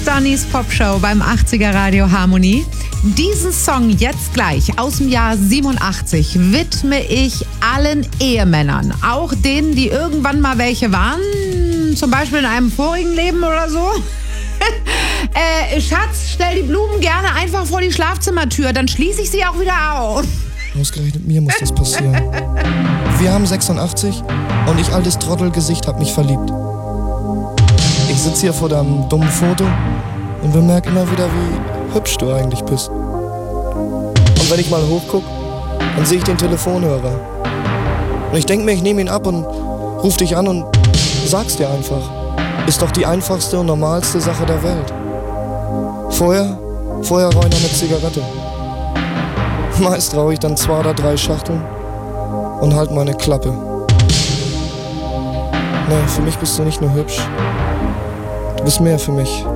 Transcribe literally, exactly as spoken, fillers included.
Donnies Popshow beim achtziger Radio Harmonie. Diesen Song jetzt gleich aus dem Jahr siebenundachtzig widme ich allen Ehemännern. Auch denen, die irgendwann mal welche waren, zum Beispiel in einem vorigen Leben oder so. äh, Schatz, stell die Blumen gerne einfach vor die Schlafzimmertür, dann schließe ich sie auch wieder auf. Ausgerechnet mir muss das passieren. Wir haben sechsundachtzig und ich, altes Trottelgesicht, hab mich verliebt. Ich sitze hier vor deinem dummen Foto und bemerke immer wieder, wie hübsch du eigentlich bist. Und wenn ich mal hochguck, dann sehe ich den Telefonhörer. Und ich denke mir, ich nehme ihn ab und ruf dich an und sag's dir einfach. Ist doch die einfachste und normalste Sache der Welt. Vorher, vorher rauche ich noch eine Zigarette. Meist rauche ich dann zwei oder drei Schachteln und halt meine Klappe. Nee, für mich bist du nicht nur hübsch. Du bist mehr für mich.